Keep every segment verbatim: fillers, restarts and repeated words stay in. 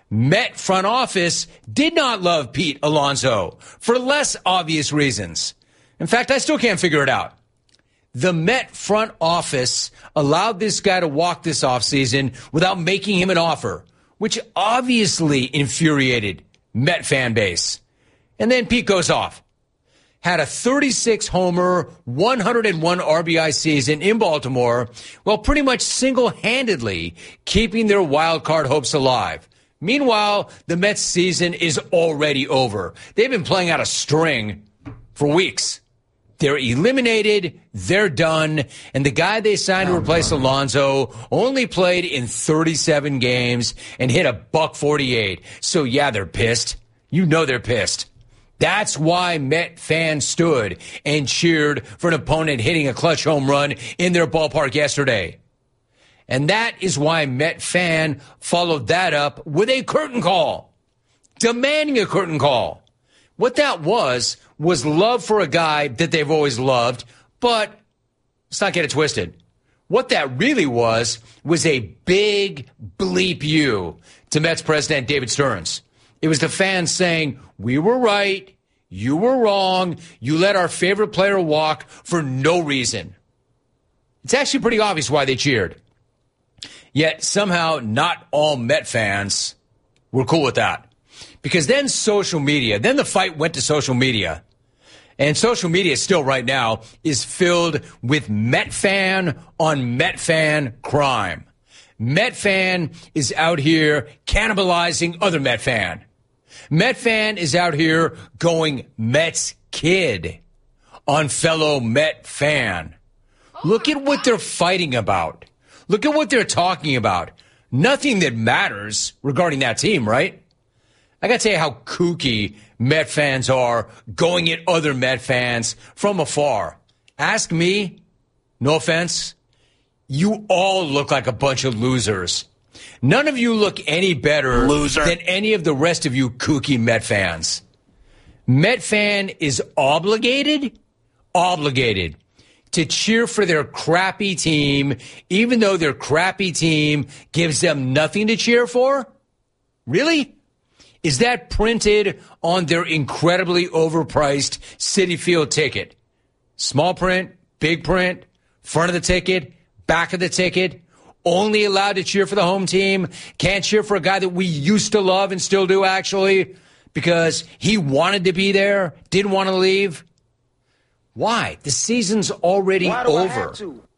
Met front office did not love Pete Alonso for less obvious reasons. In fact, I still can't figure it out. The Met front office allowed this guy to walk this offseason without making him an offer, which obviously infuriated Met fan base. And then Pete goes off. Had a thirty-six homer, one hundred one R B I season in Baltimore, while pretty much single-handedly keeping their wild card hopes alive. Meanwhile, the Mets season is already over. They've been playing out a string for weeks. They're eliminated, they're done, and the guy they signed to replace Alonso only played in thirty-seven games and hit a buck forty-eight. So yeah, they're pissed. You know they're pissed. That's why Met fans stood and cheered for an opponent hitting a clutch home run in their ballpark yesterday. And that is why Met fan followed that up with a curtain call, demanding a curtain call. What that was, was love for a guy that they've always loved, but let's not get it twisted. What that really was, was a big bleep you to Mets president David Stearns. It was the fans saying, we were right, you were wrong, you let our favorite player walk for no reason. It's actually pretty obvious why they cheered. Yet somehow not all Met fans were cool with that. Because then social media, then the fight went to social media. And social media still right now is filled with Met fan on Met fan crime. Met fan is out here cannibalizing other Met fan. Met fan is out here going Mets kid on fellow Met fan. Look at what they're fighting about. Look at what they're talking about. Nothing that matters regarding that team, right? I got to tell you how kooky Met fans are going at other Met fans from afar. Ask me, no offense, you all look like a bunch of losers. None of you look any better Loser. than any of the rest of you kooky Met fans. Met fan is obligated, obligated to cheer for their crappy team, even though their crappy team gives them nothing to cheer for? Really? Is that printed on their incredibly overpriced Citi Field ticket? Small print, big print, front of the ticket, back of the ticket, only allowed to cheer for the home team, can't cheer for a guy that we used to love and still do actually, because he wanted to be there, didn't want to leave. Why? The season's already over.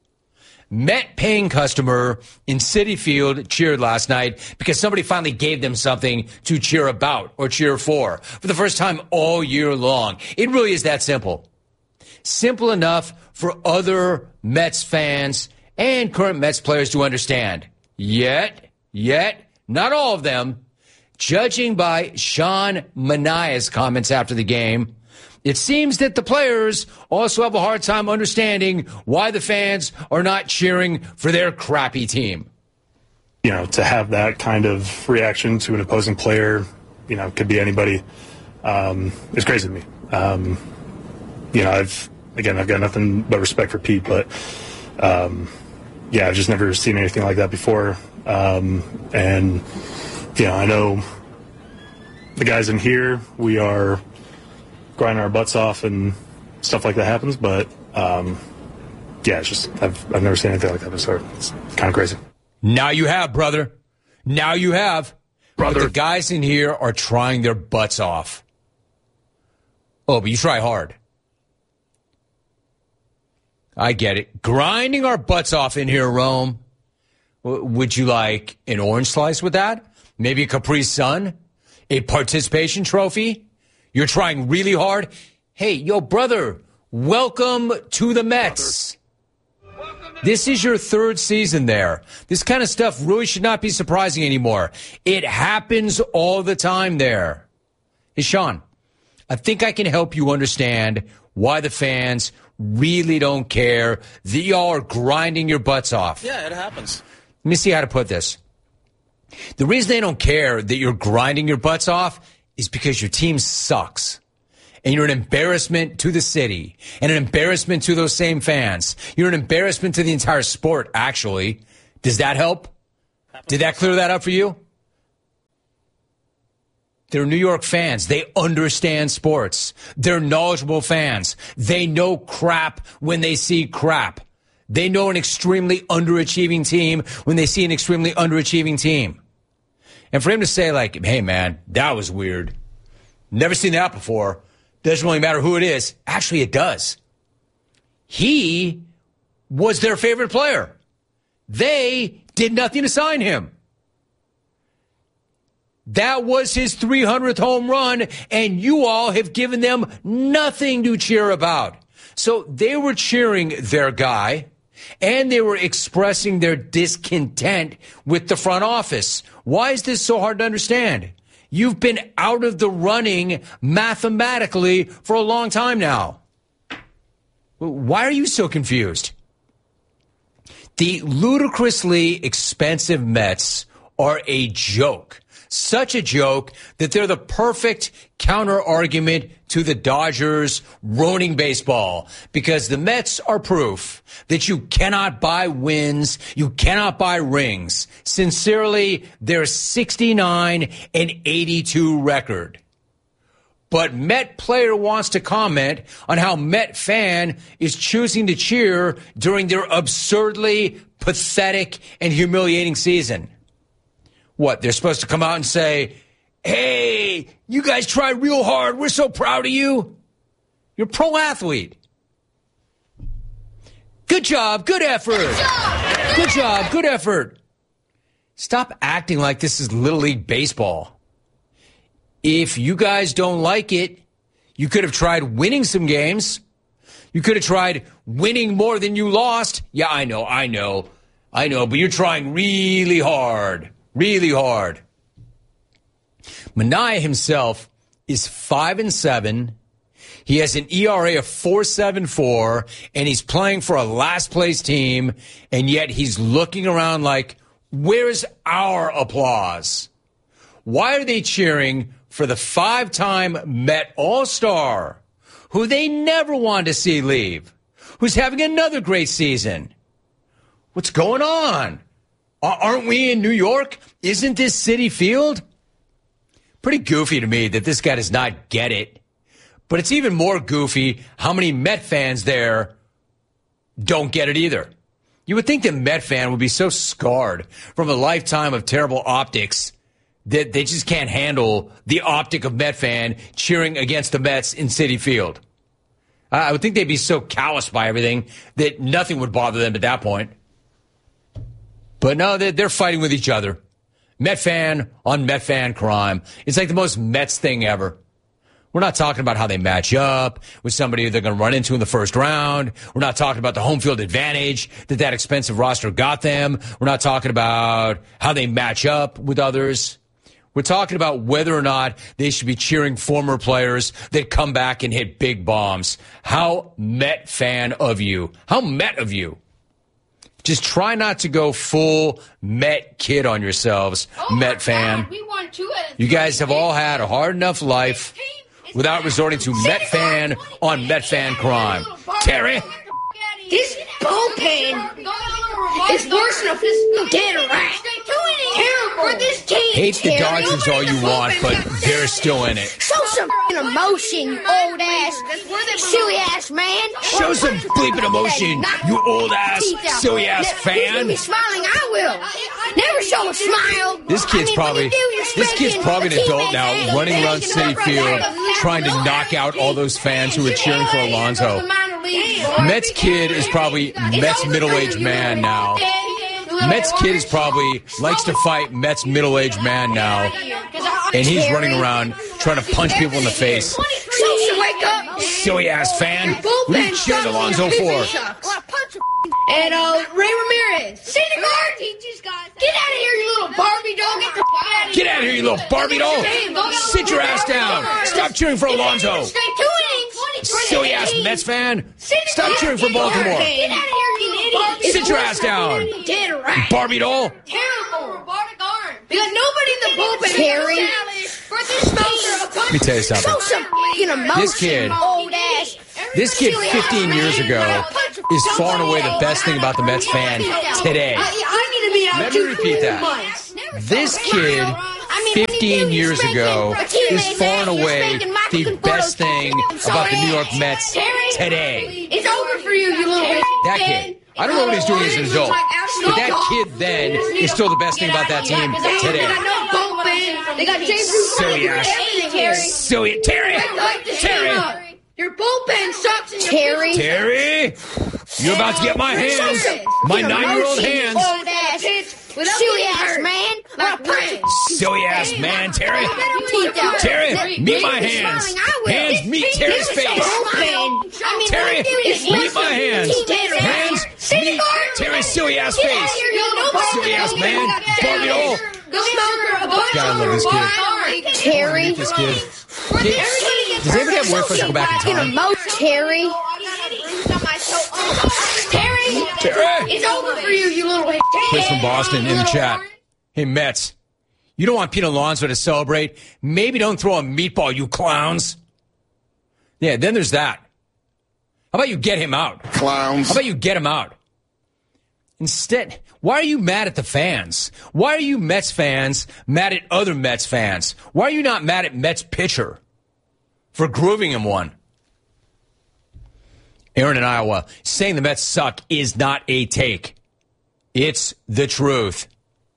Met paying customer in Citi Field cheered last night because somebody finally gave them something to cheer about or cheer for for the first time all year long. It really is that simple. Simple enough for other Mets fans and current Mets players to understand. Yet, yet, not all of them. Judging by Sean Manaea's comments after the game, it seems that the players also have a hard time understanding why the fans are not cheering for their crappy team. You know, to have that kind of reaction to an opposing player, you know, could be anybody, um, is crazy to me. Um, you know, I've, again, I've got nothing but respect for Pete, but, um, yeah, I've just never seen anything like that before. Um, and, you know, I know the guys in here, we are grinding our butts off and stuff like that happens, but um, yeah, it's just I've I've never seen anything like that before. It's kind of crazy. Now you have, brother. Now you have. Brother. But the guys in here are trying their butts off. Oh, but you try hard. I get it. Grinding our butts off in here, Rome. Would you like an orange slice with that? Maybe a Capri Sun? A participation trophy? You're trying really hard. Hey, yo, brother, welcome to the Mets. This is your third season there. This kind of stuff really should not be surprising anymore. It happens all the time there. Hey, Sean, I think I can help you understand why the fans really don't care that y'all are grinding your butts off. Yeah, it happens. Let me see how to put this. The reason they don't care that you're grinding your butts off is because your team sucks. And you're an embarrassment to the city. And an embarrassment to those same fans. You're an embarrassment to the entire sport, actually. Does that help? Did that clear that up for you? They're New York fans. They understand sports. They're knowledgeable fans. They know crap when they see crap. They know an extremely underachieving team when they see an extremely underachieving team. And for him to say, like, hey, man, that was weird. Never seen that before. Doesn't really matter who it is. Actually, it does. He was their favorite player. They did nothing to sign him. That was his three hundredth home run, and you all have given them nothing to cheer about. So they were cheering their guy, and they were expressing their discontent with the front office. Why is this so hard to understand? You've been out of the running mathematically for a long time now. Why are you so confused? The ludicrously expensive Mets are a joke. Such a joke that they're the perfect counter argument to the Dodgers ruining baseball, because the Mets are proof that you cannot buy wins, you cannot buy rings. Sincerely, their sixty-nine and eighty-two record. But Met player wants to comment on how Met fan is choosing to cheer during their absurdly pathetic and humiliating season. What, they're supposed to come out and say, hey, you guys tried real hard. We're so proud of you. You're a pro athlete. Good job. Good effort. Good job. Good job. Good effort. Stop acting like this is Little League baseball. If you guys don't like it, you could have tried winning some games. You could have tried winning more than you lost. Yeah, I know. I know. I know. But you're trying really hard. Really hard. Manaea himself is five and seven. He has an E R A of four point seven four, and he's playing for a last place team, and yet he's looking around like, where's our applause? Why are they cheering for the five-time Met All-Star, who they never wanted to see leave, who's having another great season? What's going on? Aren't we in New York? Isn't this Citi Field? Pretty goofy to me that this guy does not get it. But it's even more goofy how many Met fans there don't get it either. You would think the Met fan would be so scarred from a lifetime of terrible optics that they just can't handle the optic of Met fan cheering against the Mets in Citi Field. I would think they'd be so calloused by everything that nothing would bother them at that point. But no, they're fighting with each other. Met fan on Met fan crime. It's like the most Mets thing ever. We're not talking about how they match up with somebody they're going to run into in the first round. We're not talking about the home field advantage that that expensive roster got them. We're not talking about how they match up with others. We're talking about whether or not they should be cheering former players that come back and hit big bombs. How Met fan of you. How Met of you. Just try not to go full Met kid on yourselves, oh Met fan. God, we won two out of you guys have all had a hard enough life without resorting to Met fan on Met fan crime. Terry? This bullpen is worse than a dead rat. Terrible for this team. Hate the Dodgers all you want, but they're still in it. Show some emotion, you old ass, silly ass man. Show some bleeping emotion, you old ass, silly ass fan. Be smiling, I will. Never show a smile. This kid's probably this kid's probably an adult now, running around Citi Field, trying to knock out all those fans who are cheering for Alonso. Mets kid is probably Mets middle-aged man now. Mets kid is probably likes to fight Mets middle-aged man now. And he's running around trying to punch people in the face. Silly ass fan. What are you cheering Alonso for? And uh, Ray Ramirez. Syndergaard, he just got. Get out of here, you little Barbie doll. Get the f out of here. Get out of here, you little Barbie doll. Sit your ass down. Stop cheering for Alonso. Straight two innings. Silly ass Mets fan. Stop cheering for Baltimore. Get out of here, you idiot. Sit your ass down. Dead rat. Barbie doll. Terrible. Robotic arm. Because nobody in the bullpen Terry. For this team. Let me tell you something. Show some emotion, this kid, old ass. This kid fifteen years ago is far and away the best thing about the Mets fan today. Let me repeat that. This kid fifteen years ago is far and away the best thing about the New York Mets today. It's over for you, you little That kid. I don't know what he's doing as an adult, but that kid then is still the best thing about that team today. They got Jay Bruce. Silly ass. Terry. Silly Terry. Terry. Your bullpen sucks. Terry. Terry. You're about to get my hands. My nine-year-old hands. Silly ass man. Silly ass man, Terry. Terry, meet my hands. Hands meet Terry's face. Terry, meet my hands. Hands meet Terry's silly ass face. Silly ass man. Barbie doll. God, I love this kid. Terry. This kid. Does anybody have word for us to go back in time? Terry. Terry. Terry. It's over for you, you little. Chris from Boston in the chat. Hey, Mets. You don't want Pete Alonso to celebrate? Maybe don't throw a meatball, you clowns. Yeah, then there's that. How about you get him out? Clowns. How about you get him out? Instead, why are you mad at the fans? Why are you Mets fans mad at other Mets fans? Why are you not mad at Mets pitcher for grooving him one? Aaron in Iowa, saying the Mets suck is not a take. It's the truth.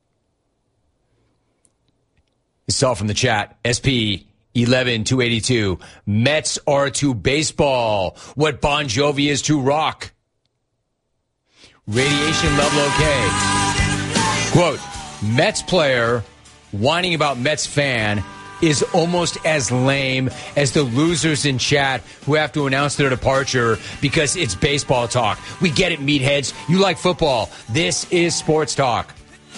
It's all from the chat. S P eleven two eighty-two. Mets are to baseball what Bon Jovi is to rock. Radiation level okay. Quote, Mets player whining about Mets fan is almost as lame as the losers in chat who have to announce their departure because it's baseball talk. We get it, meatheads. You like football. This is sports talk.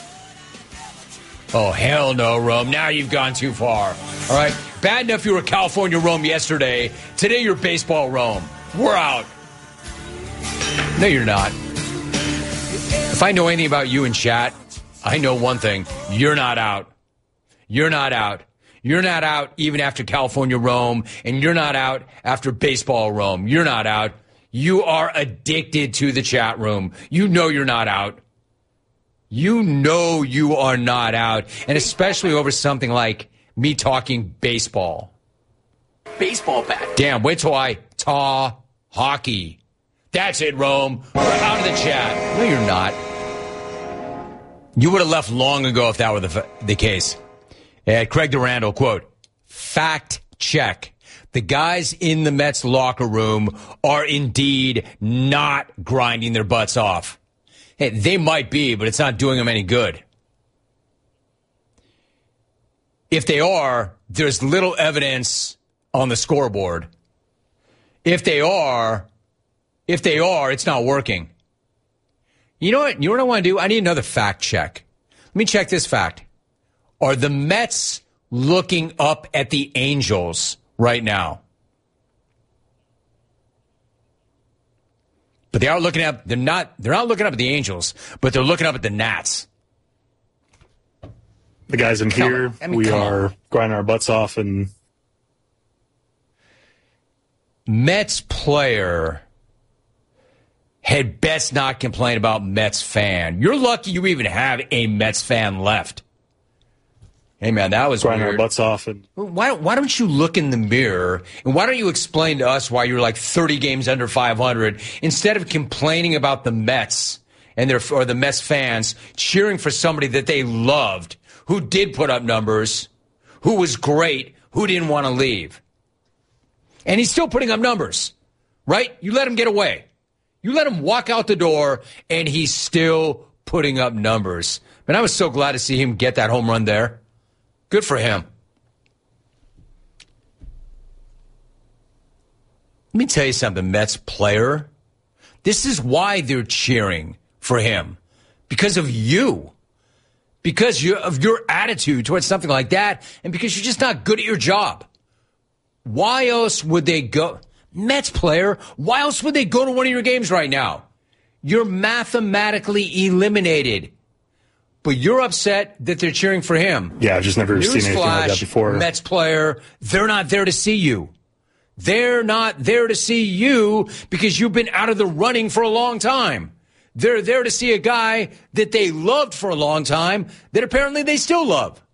Oh, hell no, Rome. Now you've gone too far. All right? Bad enough you were California Rome yesterday. Today you're baseball Rome. We're out. No, you're not. If I know anything about you in chat, I know one thing. You're not out. You're not out. You're not out even after California Rome, and you're not out after baseball Rome. You're not out. You are addicted to the chat room. You know you're not out. You know you are not out, and especially over something like me talking baseball. Baseball bat. Damn, wait till I taw hockey. That's it, Rome. We're out of the chat. No, you're not. You would have left long ago if that were the, the case. Uh, Craig Durandal, quote, fact check. The guys in the Mets locker room are indeed not grinding their butts off. Hey, they might be, but it's not doing them any good. If they are, there's little evidence on the scoreboard. If they are, if they are, it's not working. You know what? You know what I want to do? I need another fact check. Let me check this fact. Are the Mets looking up at the Angels right now? But they are looking up. They're not. They're not looking up at the Angels, but they're looking up at the Nats. The guys in here, I mean, we are on. grinding our butts off, and Mets player had best not complain about Mets fan. You're lucky you even have a Mets fan left. Hey, man, that was grinding weird. our butts off. And why, why don't you look in the mirror, and why don't you explain to us why you're like thirty games under five hundred instead of complaining about the Mets and their or the Mets fans cheering for somebody that they loved, who did put up numbers, who was great, who didn't want to leave. And he's still putting up numbers, right? You let him get away. You let him walk out the door, and he's still putting up numbers. And I was so glad to see him get that home run there. Good for him. Let me tell you something, Mets player. This is why they're cheering for him. Because of you. Because you, of your attitude towards something like that, and because you're just not good at your job. Why else would they go? Mets player, why else would they go to one of your games right now? You're mathematically eliminated. But you're upset that they're cheering for him. Yeah, I've just never News seen anything flash, like that before. Mets player, they're not there to see you. They're not there to see you because you've been out of the running for a long time. They're there to see a guy that they loved for a long time that apparently they still love.